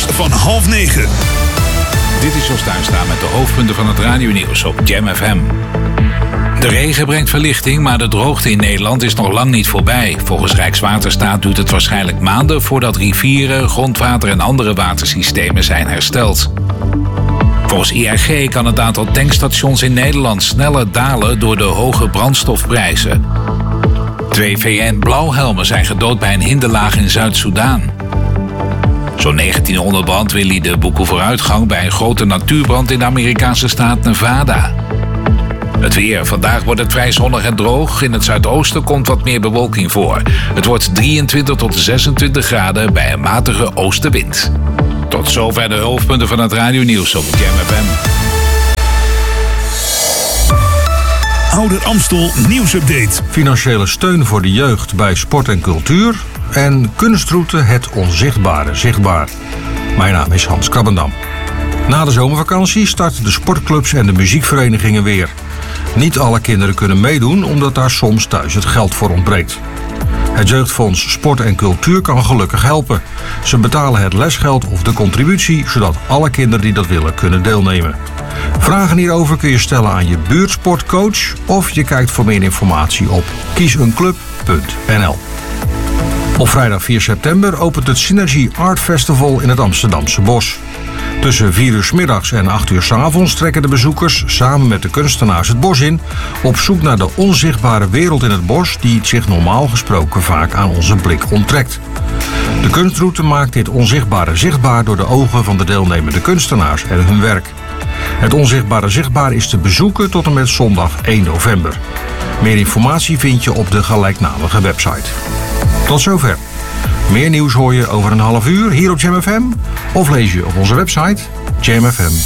van 8:30. Dit is Jos Tuinstra met de hoofdpunten van het radionieuws op Jam FM. De regen brengt verlichting, maar de droogte in Nederland is nog lang niet voorbij. Volgens Rijkswaterstaat duurt het waarschijnlijk maanden voordat rivieren, grondwater en andere watersystemen zijn hersteld. Volgens IRG kan het aantal tankstations in Nederland sneller dalen door de hoge brandstofprijzen. 2 VN-blauwhelmen zijn gedood bij een hinderlaag in Zuid-Soedan. Zo'n 1900 brandweerlieden boeken vooruitgang bij een grote natuurbrand in de Amerikaanse staat Nevada. Het weer. Vandaag wordt het vrij zonnig en droog. In het zuidoosten komt wat meer bewolking voor. Het wordt 23 tot 26 graden bij een matige oostenwind. Tot zover de hoofdpunten van het radionieuws op Jam FM. Ouder Amstel nieuwsupdate. Financiële steun voor de jeugd bij sport en cultuur. En kunstroute Het Onzichtbare zichtbaar. Mijn naam is Hans Krabbendam. Na de zomervakantie starten de sportclubs en de muziekverenigingen weer. Niet alle kinderen kunnen meedoen omdat daar soms thuis het geld voor ontbreekt. Het Jeugdfonds Sport en Cultuur kan gelukkig helpen. Ze betalen het lesgeld of de contributie, zodat alle kinderen die dat willen kunnen deelnemen. Vragen hierover kun je stellen aan je buurtsportcoach of je kijkt voor meer informatie op kieseenclub.nl. Op vrijdag 4 september opent het Synergy Art Festival in het Amsterdamse Bos. Tussen 4 uur 's middags en 8 uur 's avonds trekken de bezoekers samen met de kunstenaars het bos in, op zoek naar de onzichtbare wereld in het bos die zich normaal gesproken vaak aan onze blik onttrekt. De kunstroute maakt dit onzichtbare zichtbaar door de ogen van de deelnemende kunstenaars en hun werk. Het onzichtbare zichtbaar is te bezoeken tot en met zondag 1 november. Meer informatie vind je op de gelijknamige website. Tot zover. Meer nieuws hoor je over een half uur hier op Jam FM of lees je op onze website jamfm.nl.